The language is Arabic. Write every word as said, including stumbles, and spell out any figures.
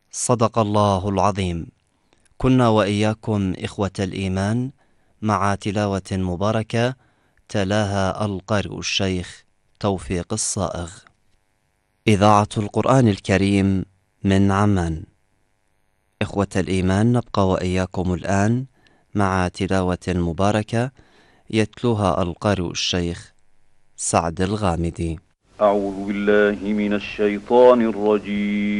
صدق الله العظيم. كنا وإياكم إخوة الإيمان مع تلاوة مباركة تلاها القارئ الشيخ توفيق الصائغ. إذاعة القرآن الكريم من عمان. إخوة الإيمان، نبقى وإياكم الآن مع تلاوة مباركة يتلوها القارئ الشيخ سعد الغامدي. أعوذ بالله من الشيطان الرجيم.